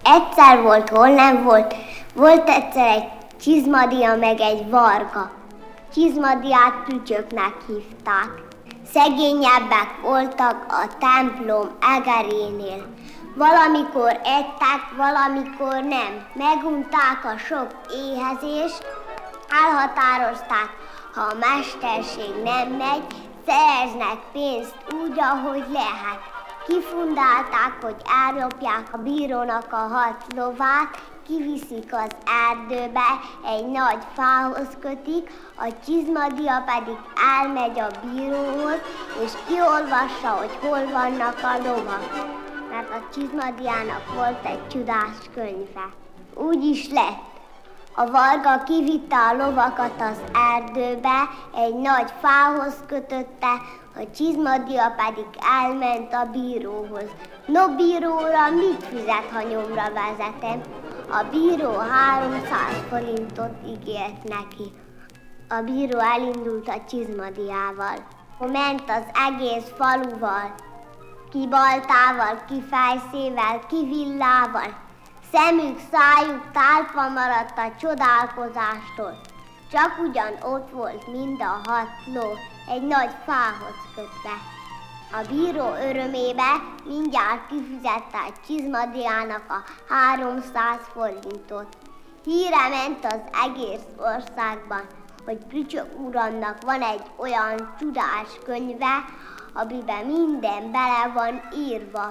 Egyszer volt, hol nem volt. Volt egyszer egy csizmadia meg egy varga. Csizmadiát Prücsöknek hívták. Szegényebbek voltak a templom egerénél. Valamikor ettek, valamikor nem. Megunták a sok éhezést, elhatározták, ha a mesterség nem megy, szereznek pénzt úgy, ahogy lehet. Kifundálták, hogy ellopják a bírónak a 6 lovát, kiviszik az erdőbe, egy nagy fához kötik, a csizmadia pedig elmegy a bíróhoz, és kiolvassa, hogy hol vannak a lovak. Mert a csizmadiának volt egy csodás könyve. Úgy is lett. A varga kivitte a lovakat az erdőbe, egy nagy fához kötötte, a csizmadia pedig elment a bíróhoz. No, bíró uram, mit fizet, ha nyomra vezetem? A bíró 300 forintot ígért neki. A bíró elindult a csizmadiával. Ment az egész faluval, ki baltával, ki fejszével, ki villával. Szemük, szájuk táltva maradt a csodálkozástól. Csak ugyan ott volt mind a 6 ló, egy nagy fához kötve. A bíró örömébe mindjárt kifizette a csizmadiának a 300 forintot. Híre ment az egész országban, hogy Prücsök uramnak van egy olyan csodás könyve, amiben minden bele van írva.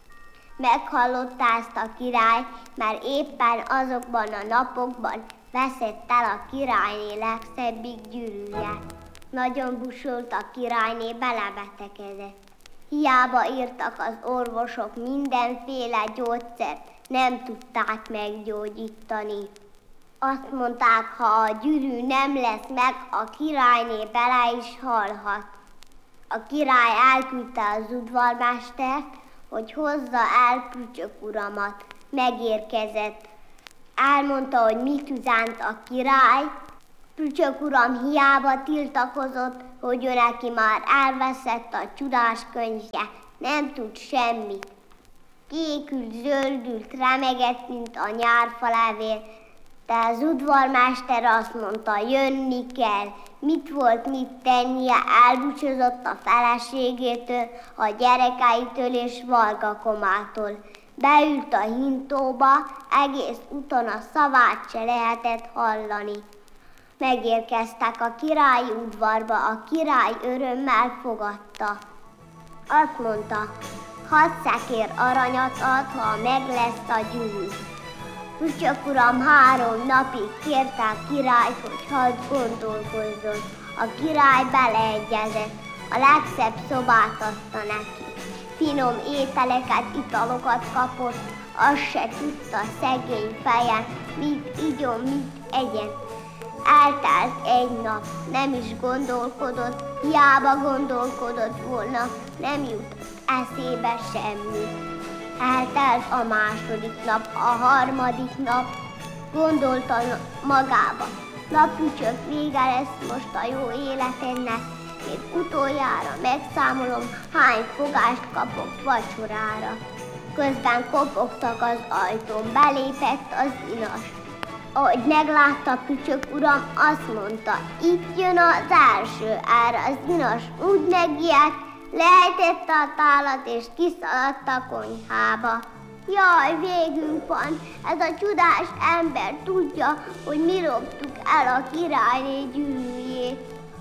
Meghallotta ezt a király, mert éppen azokban a napokban veszett el a királyné legszebbik gyűrűje. Nagyon busult a királyné, belebetegedett. Hiába írtak az orvosok mindenféle gyógyszert, nem tudták meggyógyítani. Azt mondták, ha a gyűrű nem lesz meg, a királyné bele is halhat. A király elküldte az udvarmestert, hogy hozza el Prücsök uramat. Megérkezett. Elmondta, hogy mit üzent a király. Prücsök uram hiába tiltakozott, hogy ő neki már elveszett a csodás könyvje. Nem tud semmit. Kékült, zöldült, remegett, mint a nyárfalevél, de az udvarmester azt mondta, jönni kell. Mit volt mit tennie, elbúcsúzott a feleségétől, a gyerekeitől és Varga Komától. Beült a hintóba, egész úton a szavát se lehetett hallani. Megérkeztek a királyi udvarba, a király örömmel fogadta. Azt mondta, 6 szekér aranyat ad, ha meg lesz a gyűrű. Prücsök uram 3 napig kérte a királyt, hogy hadd gondolkozzon. A király beleegyezett, a legszebb szobát adta neki. Finom ételeket, italokat kapott, azt se tudta szegény feje, mit igyon, mit egyen. Eltelt egy nap, nem is gondolkodott, hiába gondolkodott volna, nem jutott eszébe semmi. Eltelt a második nap, a harmadik nap, gondolta magába. Na Prücsök, vége lesz most a jó életemnek, még utoljára megszámolom, hány fogást kapok vacsorára. Közben kopogtak az ajtón, belépett az inas. Ahogy meglátta Prücsök uram, azt mondta, itt jön az első. Erre az inas úgy megijedt, lejtette a tálat és kiszaladt a konyhába. Jaj, végünk van, ez a csodás ember tudja, hogy mi loptuk el a királyné gyűrűjét.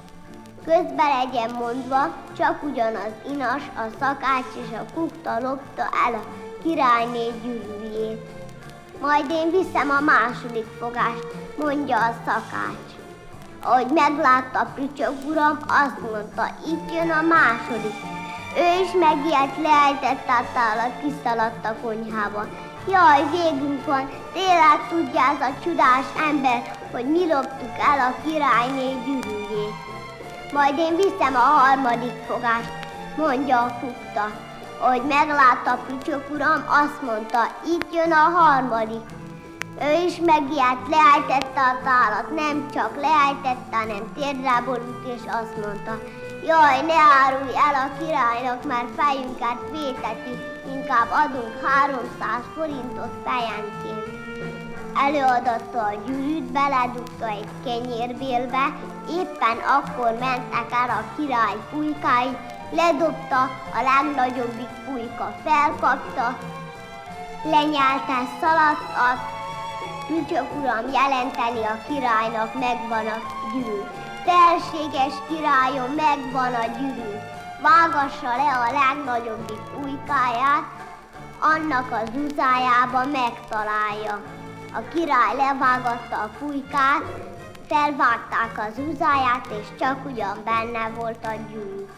Közben legyen mondva, csak ugyanaz inas, a szakács és a kukta lopta el a királyné gyűrűjét. Majd én viszem a második fogást, mondja a szakács. Ahogy meglátta Prücsök uram, azt mondta, itt jön a második. Ő is megijedt, leejtette a tálat, kiszaladt a konyhába. Jaj, végünk van, tényleg tudja ez a csodás ember, hogy mi loptuk el a királyné gyűrűjét. Majd én viszem a harmadik fogást, mondja a kukta. Ahogy meglátta Prücsök uram, azt mondta, itt jön a harmadik. Ő is megijedt, leejtette a tálat, nem csak leejtette, hanem térdre borult, és azt mondta, jaj, ne árulj el a királynak, mert fejünket véteti, mint inkább adunk 300 forintot fejenként. Előadatta a gyűrűt, beledugta egy kenyérbélbe, éppen akkor mentek el a király pulykái, ledobta, a legnagyobbik pulyka felkapta, lenyelte, szaladt, a Prüttyök uram jelenteni a királynak, megvan a gyűrű. Felséges királyom, megvan a gyűrű. Vágassa le a legnagyobbik pulykáját, annak az uzájába megtalálja. A király levágatta a pulykát, felvágták az uzáját, és csak ugyan benne volt a gyűrű.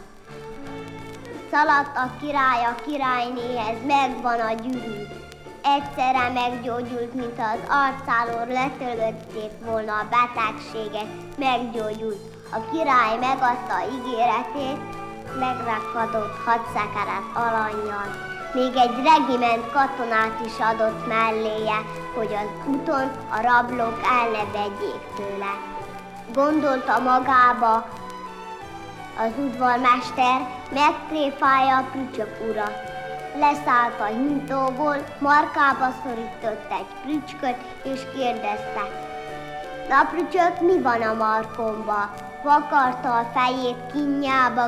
Szaladt a király a királynéhez, megvan a gyűrű. Egyszerre meggyógyult, mint az arcáról letölötték volna a betegséget, meggyógyult. A király megadta ígéretét, megrakadott 6 szekeret arannyal. Még egy regiment katonát is adott melléje, hogy az úton a rablók el ne vegyék tőle. Gondolta magába az udvarmester, megtréfálja a Prüttyök urat. Leszállt a hintóból, markába szorított egy prücsköt, és kérdezte: Na Prüttyök, mi van a markomba? Vakarta a fejét kínjába,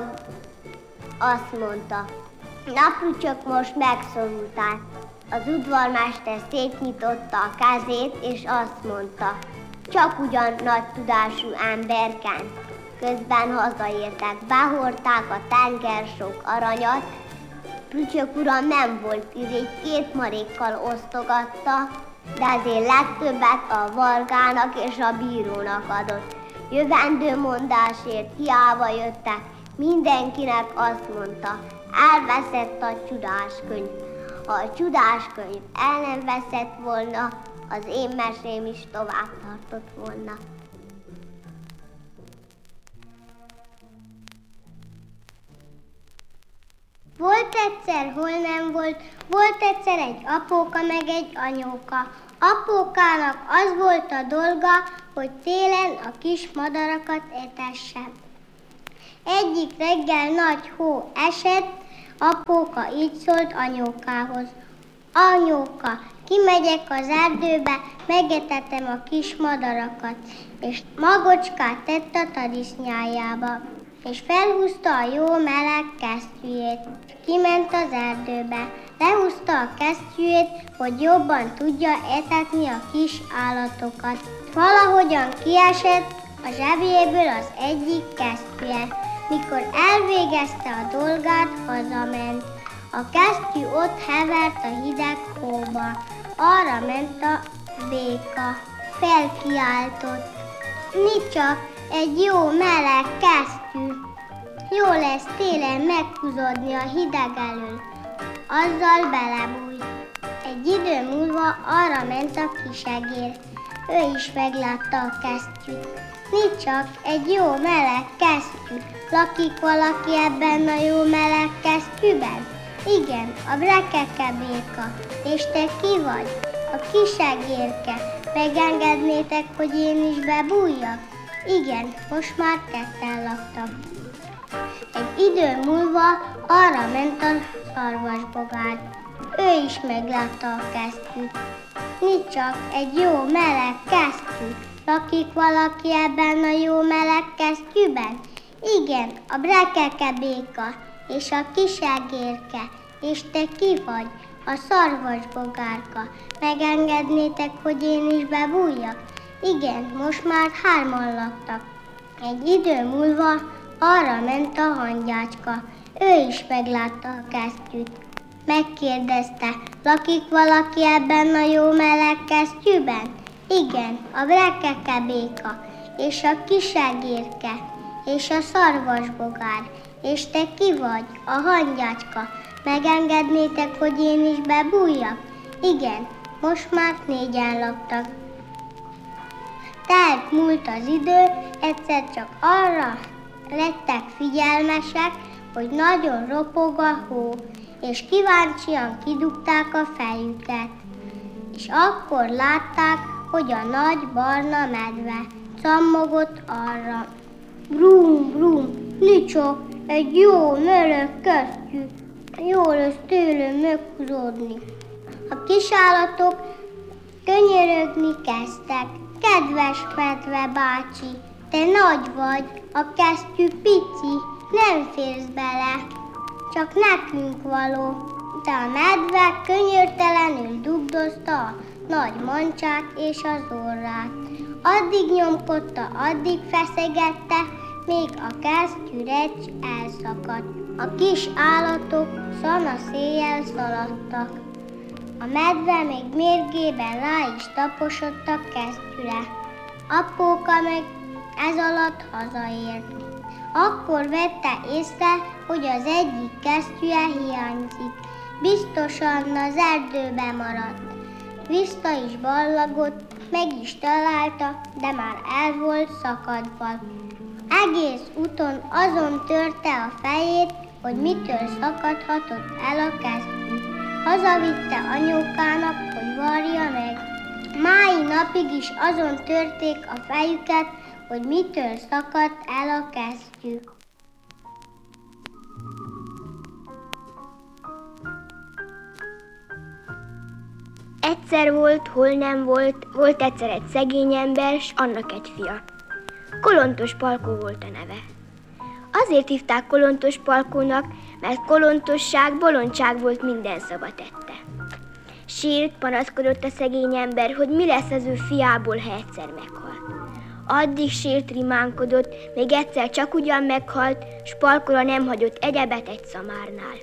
azt mondta: Na Prüttyök, most megszorultál. Az udvarmester szétnyitotta a kezét, és azt mondta: Csak ugyan nagy tudású emberken. Közben hazaértek, behordták a tenger sok aranyat. Prüttyök uram nem volt irigy, 2 marékkal osztogatta, de azért legtöbbet a vargának és a bírónak adott. Jövendő mondásért hiába jöttek, mindenkinek azt mondta: elveszett a csodáskönyv. Ha a csodáskönyv el nem veszett volna, az én mesém is tovább tartott volna. Volt egyszer, hol nem volt egyszer egy apóka meg egy anyóka. Apókának az volt a dolga, hogy télen a kis madarakat etesse. Egyik reggel nagy hó esett, apóka így szólt anyókához: Anyóka, kimegyek az erdőbe, megetetem a kis madarakat, és magocskát tett a tarisznyájába, és felhúzta a jó meleg kesztyűjét, és kiment az erdőbe. Lehúzta a kesztyűjét, hogy jobban tudja etetni a kis állatokat. Valahogyan kiesett a zsebéből az egyik kesztyűje. Mikor elvégezte a dolgát, hazament. A kesztyű ott hevert a hideg hóba. Arra ment a béka. Felkiáltott: Nicsak, egy jó meleg kesztyű! Jó lesz télen meghúzódni a hideg elől. Azzal belebújt. Egy idő múlva arra ment a kisegér. Ő is meglátta a kesztyűt. Nicsak, egy jó meleg kesztyű! Lakik valaki ebben a jó meleg kesztyűben? Igen, a brekeke béka. És te ki vagy? A kisegérke. Megengednétek, hogy én is bebújjak? Igen, most már ketten laktak. Egy idő múlva arra ment a szarvasbogár. Ő is meglátta a kesztyűt. Nicsak, egy jó meleg kesztyű! Lakik valaki ebben a jó meleg kesztyűben? Igen, a brekeke béka és a kisegérke. És te ki vagy? A szarvasbogárka. Megengednétek, hogy én is bebújjak? Igen, most már 3-an laktak. Egy idő múlva arra ment a hangyácska. Ő is meglátta a kesztyűt. Megkérdezte: lakik valaki ebben a jó meleg kesztyűben? Igen, a brekeke béka és a kisegérke és a szarvasbogár. És te ki vagy? A hangyácska. Megengednétek, hogy én is bebújjak? Igen, most már 4-en laktak. Tehát múlt az idő, egyszer csak arra lettek figyelmesek, hogy nagyon ropog a hó, és kíváncsian kidugták a fejüket. És akkor látták, hogy a nagy barna medve cammogott arra. Brum, brum, nicsak, egy jó meleg kesztyű! jól össz tőlem meghúzódni. A kisállatok könyörögni kezdtek. Kedves medve bácsi, te nagy vagy, a kesztyű pici, nem férsz bele, csak nekünk való. De a medve könyörtelenül dugdozta a nagy mancsát és az orrát. Addig nyomkodta, addig feszegette, még a kesztyűrecs elszakadt. A kis állatok szana széjjel szaladtak. A medve még mérgében rá is taposott a kesztyűre. Apóka meg ez alatt hazaért. Akkor vette észre, hogy az egyik kesztyűje hiányzik. Biztosan az erdőben maradt. Vissza is ballagott, meg is találta, de már el volt szakadva. Egész úton azon törte a fejét, hogy mitől szakadhatott el a kesztyű. Hazavitte anyókának, hogy varja meg. Mái napig is azon törték a fejüket, hogy mitől szakadt el a kesztyű. Egyszer volt, hol nem volt, volt egyszer egy szegény ember, s annak egy fia. Kolontos Palkó volt a neve. Azért hívták Kolontos Palkónak, mert kolontosság, bolondság volt minden szava tette. Sírt, panaszkodott a szegény ember, hogy mi lesz az ő fiából, ha egyszer meghal. Addig sírt, rimánkodott, még egyszer csak ugyan meghalt, s Palkóra nem hagyott egyebet egy szamárnál.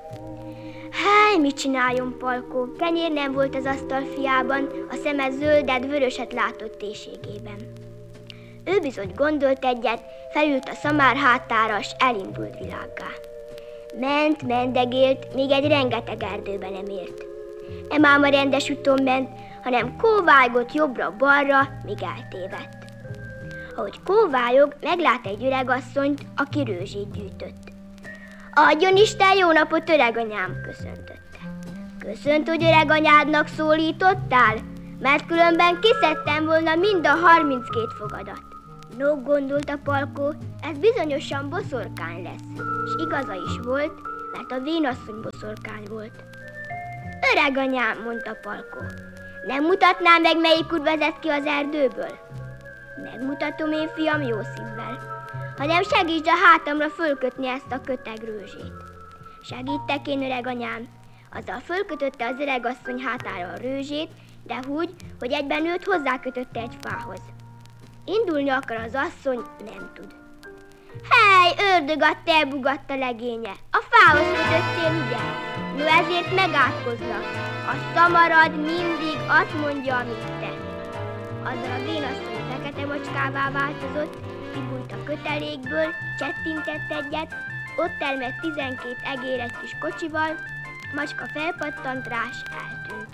Háj, mit csináljon Palkó? Kenyér nem volt az asztal fiában, a szeme zöldet, vöröset látott éhségében. Ő bizony gondolt egyet, felült a szamár hátára, s elindult világgá. Ment, mendegélt, még egy rengeteg erdőbe nem ért. Nem ám a rendes úton ment, hanem kóvájgott jobbra-balra, míg eltévedt. Ahogy kóvályog, meglát egy öregasszonyt, aki rőzsét gyűjtött. Adjon Isten jó napot, öreganyám, köszöntötte. Köszönt, hogy öreganyádnak szólítottál? Mert különben kiszedtem volna mind a 32 fogadat. No, gondolta Palkó, ez bizonyosan boszorkány lesz. És igaza is volt, mert a vénasszony boszorkány volt. Öreganyám, mondta Palkó, nem mutatná meg, melyik út vezet ki az erdőből? Megmutatom én, fiam, jó szívvel, hanem segítsd a hátamra fölkötni ezt a köteg rőzsét. Segítek én, öreganyám. Azzal fölkötötte az öregasszony hátára a rőzsét, de úgy, hogy egyben őt hozzákötötte egy fához. Indulni akar az asszony, nem tud. Hely, ördögadt, elbugadt a legénye. A fához kötöttél, ugye? No, ezért megátkozlak. A szamarad mindig azt mondja, amit te. Azzal a vénasszony fekete macskává változott, kibújt a kötelékből, csettintett egyet, ott termett 12 egér egy kis kocsival, macska felpattant rá, s eltűnt.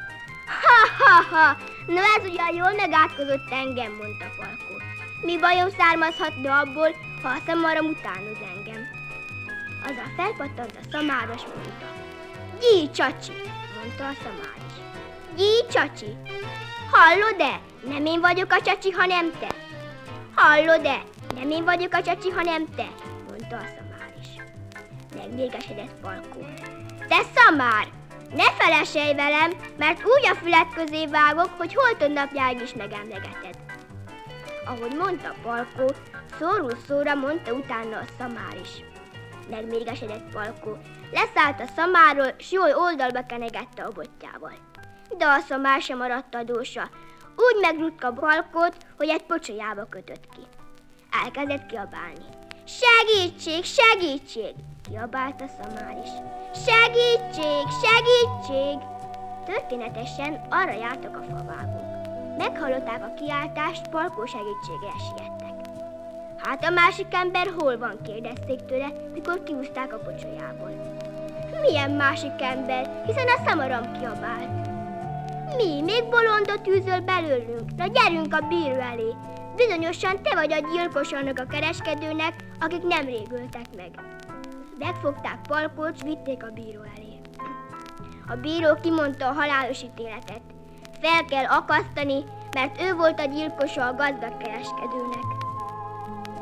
Ha! No, ez ugyan jól megátkozott engem, mondta Palkó. Mi bajom származhatna abból, ha a szamaram utánoz engem? Azzal felpattant a szamáros, mondta. Gyí, csacsi, mondta a szamár is. Gyí, csacsi, hallod-e? Nem én vagyok a csacsi, hanem te. Hallod-e? Nem én vagyok a csacsi, hanem te, mondta a szamár is. Megmérgesedett Palkó. Te szamár! Ne feleselj velem, mert úgy a füled közé vágok, hogy holtod napjáig is megemlegeted. Ahogy mondta Palkó, szóról szóra mondta utána a szamár is. Megmérgesedett Palkó. Leszállt a szamárról, s jól oldalba kenegette a botjával. De a szamár sem maradt adósa. Úgy megrúgta Palkót, hogy egy pocsolyába kötött ki. Elkezdett kiabálni. Segítség, segítség! Kiabált a szamár is. Segítség, segítség! Történetesen arra jártak a favágók. Meghallották a kiáltást, Palkó segítségre siettek. Hát a másik ember hol van? Kérdezték tőle, mikor kiúzták a pocsolyából. Milyen másik ember, hiszen a szamaram kiabált. Mi, még bolondot űzöl belőlünk? Na gyerünk a bíró elé! Bizonyosan te vagy a gyilkos annak a kereskedőnek, akik nemrég öltek meg. Megfogták Palkót, s vitték a bíró elé. A bíró kimondta a halálos ítéletet. Fel kell akasztani, mert ő volt a gyilkosa a gazdag kereskedőnek.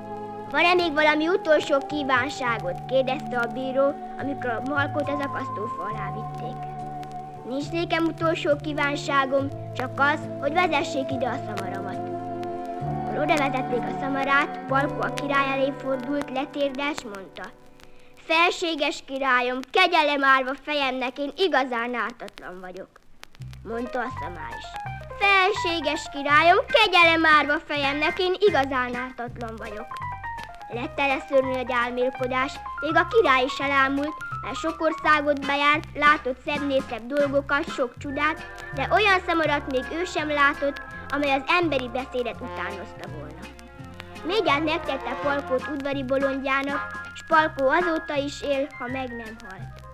Van-e még valami utolsó kívánságot? Kérdezte a bíró, amikor a Palkót az akasztófa alá vitték. Nincs nékem utolsó kívánságom, csak az, hogy vezessék ide a szamaramat. Amikor odavezették a szamarát, Palkó a király elé fordult, letérde és mondta: Felséges királyom, kegyelem árva fejemnek, én igazán ártatlan vagyok. Mondta a szamár is: Felséges királyom, kegyelem árva fejemnek, én igazán ártatlan vagyok. Lett teleszörnyű egy álmélkodás, még a király is elámult, mert sok országot bejárt, látott szebbnél szebb dolgokat, sok csodát, de olyan szamarat még ő sem látott, amely az emberi beszédet utánozta volna. Mindjárt megtette Palkót udvari bolondjának, s Palkó azóta is él, ha meg nem halt.